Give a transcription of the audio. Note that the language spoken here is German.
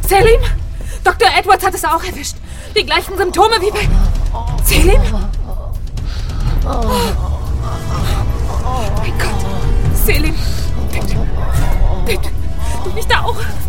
Selim? Dr. Edwards hat es auch erwischt. Die gleichen Symptome wie bei... Selim? Mein Gott. Selim. Bitte. Du nicht auch.